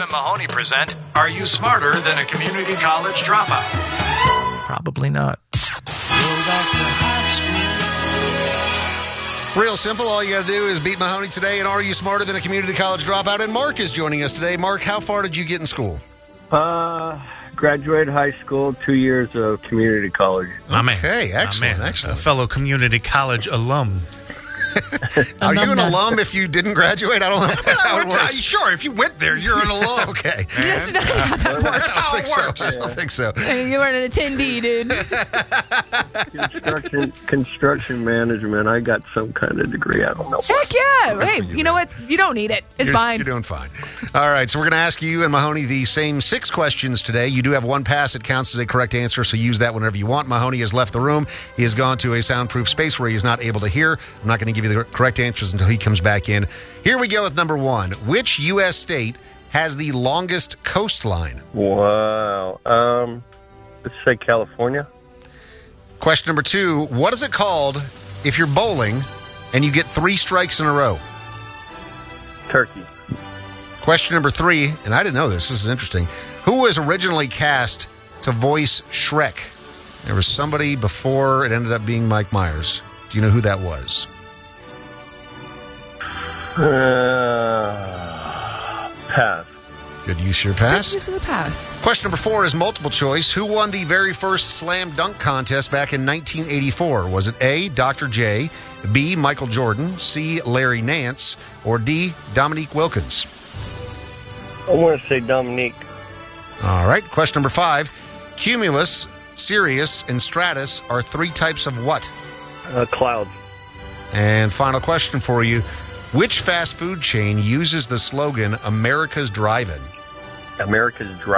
and Mahoney present Are You Smarter Than a Community College Dropout? Probably not. Real simple. All you got to do is beat Mahoney today. And Are You Smarter Than a Community College Dropout? And Mark is joining us today. Mark, how far did you get in school? Graduated high school, 2 years of community college. My man. Okay, excellent, My man. excellent. A fellow community college alum. Are you an alum if you didn't graduate? I don't know if that's how it works. Sure, if you went there, you're an alum. Okay. That's not how that works. How it works. I don't think so. You weren't an attendee, dude. Construction management. I got some kind of degree. I don't know. Heck yeah. Hey, you know what? You don't need it. It's fine. You're doing fine. All right, so we're going to ask you and Mahoney the same 6 questions today. You do have one pass. It counts as a correct answer, so use that whenever you want. Mahoney has left the room. He has gone to a soundproof space where he is not able to hear. I'm not going to give you the correct answers until he comes back in. Here we go with number 1. Which U.S. state has the longest coastline? Wow. Let's say California. Question number 2. What is it called if you're bowling and you get 3 strikes in a row? Turkey. Question number 3, and I didn't know this. This is interesting. Who was originally cast to voice Shrek? There was somebody before it ended up being Mike Myers. Do you know who that was? Pass. Good use of your pass. Use of the pass. Question number 4 is multiple choice. Who won the very first slam dunk contest back in 1984? Was it A, Dr. J, B, Michael Jordan, C, Larry Nance, or D, Dominique Wilkins? I want to say Dominique. All right. Question number 5. Cumulus, Sirius, and Stratus are 3 types of what? Clouds. And final question for you. Which fast food chain uses the slogan, America's Drive-In? America's